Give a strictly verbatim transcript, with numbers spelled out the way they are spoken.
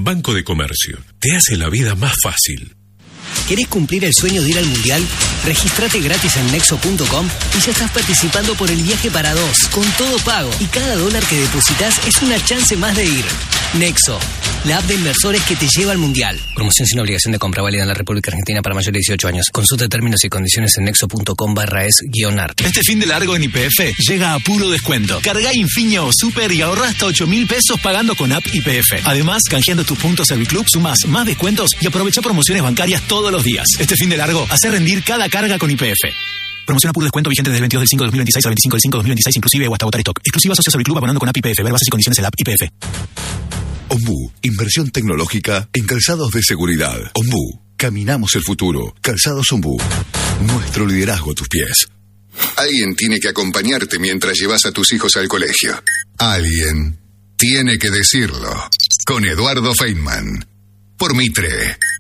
Banco de Comercio. Te hace la vida más fácil. ¿Querés cumplir el sueño de ir al Mundial? Regístrate gratis en nexo punto com y ya estás participando por el viaje para dos, con todo pago. Y cada dólar que depositas es una chance más de ir. Nexo, la app de inversores que te lleva al Mundial. Promoción sin obligación de compra, válida en la República Argentina para mayores de dieciocho años. Consulta términos y condiciones en nexo punto com barra es guión ar. Este fin de largo en Y P F llega a puro descuento. Cargá Infiño o Super y ahorrá hasta ocho mil pesos pagando con app Y P F. Además, canjeando tus puntos Serviclub, sumás más descuentos y aprovecha promociones bancarias todos los días. Este fin de largo, hace rendir cada carga con Y P F. Promoción a puro descuento vigente desde el veintidós del cinco de dos mil veintiséis al veinticinco del cinco de dos mil veintiséis, inclusive o hasta agotar stock. Exclusiva socio Serviclub abonando con app Y P F. Ver bases y condiciones en la app Y P F. Ombú, inversión tecnológica en calzados de seguridad. Ombú, caminamos el futuro. Calzados Ombú, nuestro liderazgo a tus pies. Alguien tiene que acompañarte mientras llevas a tus hijos al colegio. Alguien tiene que decirlo. Con Eduardo Feynman. Por Mitre.